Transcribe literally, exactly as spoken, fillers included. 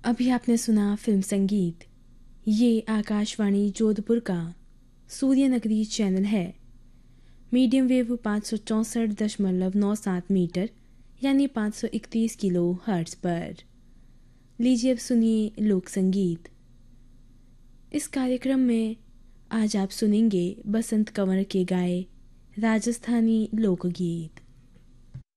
अभी आपने सुना फिल्म संगीत। ये आकाशवाणी जोधपुर का सूर्य नगरी चैनल है। मीडियम वेव पाँच सौ चौंसठ दशमलव नौ सात मीटर यानी पाँच सौ इकतीस किलो हर्ट्ज पर। लीजिए अब सुनिए लोक संगीत। इस कार्यक्रम में आज आप सुनेंगे बसंत कंवर के गाए राजस्थानी लोकगीत।